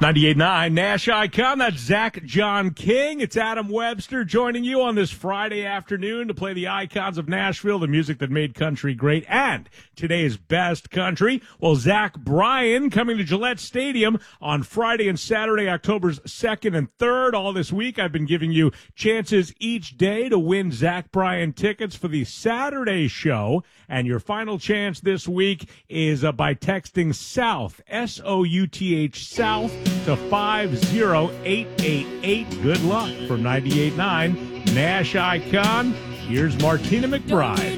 98.9 Nash Icon, that's Zach John King. It's Adam Webster joining you on this Friday afternoon to play the icons of Nashville, the music that made country great, and today's best country. Well, Zach Bryan coming to Gillette Stadium on Friday and Saturday, October's 2nd and 3rd. All this week, I've been giving you chances each day to win Zach Bryan tickets for the Saturday show, and your final chance this week is by texting SOUTH, S-O-U-T-H, SOUTH, to 50888. Good luck from 98.9 Nash Icon. Here's Martina McBride.